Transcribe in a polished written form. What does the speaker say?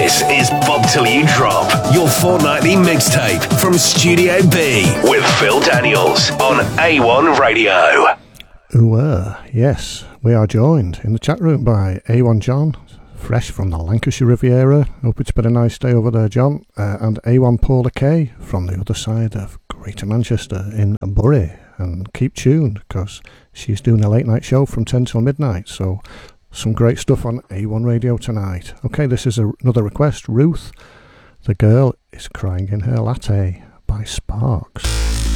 This is Bob Till You Drop, your fortnightly mixtape from Studio B with Phil Daniels on A1 Radio. Yes, we are joined in the chat room by A1 John, fresh from the Lancashire Riviera. Hope it's been a nice day over there, John. And A1 Paula K from the other side of Greater Manchester in Bury. And keep tuned, because she's doing a late night show from 10 till midnight. So some great stuff on A1 Radio tonight. Okay, this is another request. Ruth, The Girl is Crying in Her Latte by Sparks.